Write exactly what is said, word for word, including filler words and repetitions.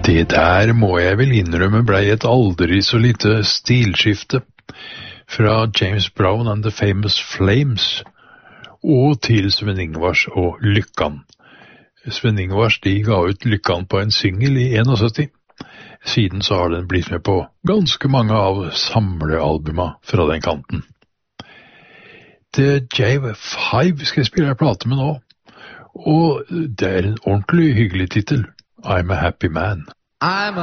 Det der må jeg vel innrømme ble et aldri så lite stilskifte fra James Brown and the Famous Flames og til Sven Ingvars og Lykkan. Sven Ingvars de ga ut Lykkan på en single i syttién. Siden så har den blitt med på ganske mange av samlealbuma fra den kanten. The J fem skal jeg spille en plate med nå, og det er en ordentlig hyggelig titel. I'm a happy man. I'm